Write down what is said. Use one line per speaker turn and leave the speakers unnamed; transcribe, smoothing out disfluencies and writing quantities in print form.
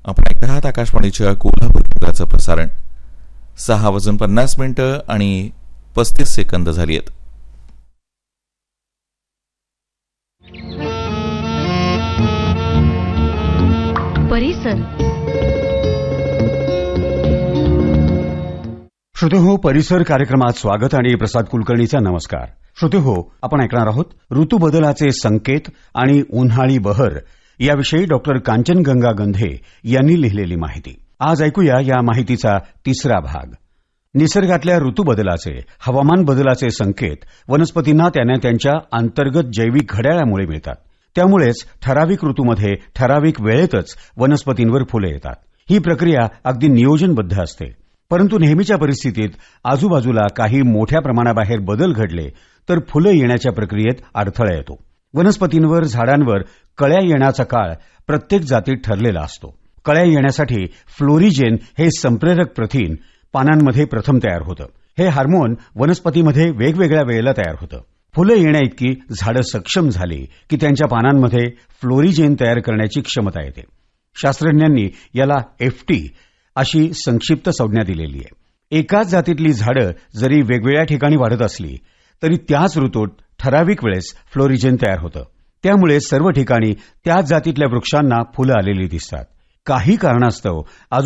आपण ऐकत आहात आकाशवाणीच्या कोल्हापूर केंद्राचं प्रसारण. 6:50 आणि 35 सेकंद झाली आहेत.
परिसर
श्रोतेहो, परिसर कार्यक्रमात स्वागत आणि प्रसाद कुलकर्णीचा नमस्कार. श्रोतेहो, आपण ऐकणार आहोत ऋतू बदलाचे संकेत आणि उन्हाळी बहर याविषयी डॉक्टर कांचनगंगा गंधे यांनी लिहिलेली माहिती. आज ऐकूया या माहितीचा तिसरा भाग. निसर्गातल्या ऋतू बदलाचे, हवामान बदलाचे संकेत वनस्पतींना त्यांच्या अंतर्गत जैविक घड्याळामुळे मिळतात. त्यामुळेच ठराविक ऋतूमध्ये ठराविक वेळेतच वनस्पतींवर फुले येतात. ही प्रक्रिया अगदी नियोजनबद्ध असते. परंतु नेहमीच्या परिस्थितीत आजूबाजूला काही मोठ्या प्रमाणाबाहेर बदल घडले तर फुलं येण्याच्या प्रक्रियेत अडथळा येतो. वनस्पतींवर, झाडांवर कळ्या येण्याचा काळ प्रत्येक जातीत ठरलेला असतो. कळ्या येण्यासाठी फ्लोरिजेन हे संप्रेरक प्रथिन पानांमध्ये प्रथम तयार होतं. हे हार्मोन वनस्पतीमध्ये वेगवेगळ्या वेळेला तयार होतं. फुलं येण्याइतकी झाडं सक्षम झाली की त्यांच्या पानांमध्ये फ्लोरिजेन तयार करण्याची क्षमता येते. शास्त्रज्ञांनी याला FT अशी संक्षिप्त संज्ञा दिलेली आहे. एकाच जातीतली झाडं जरी वेगवेगळ्या ठिकाणी वाढत असली तरी त्याच ऋतूत ठराविक वेळेस फ्लोरिजेन तयार होतं. त्यामुळे सर्व ठिकाणी त्याच जातीतल्या वृक्षांना फुलं आलेली दिसतात. काही कारणास्तव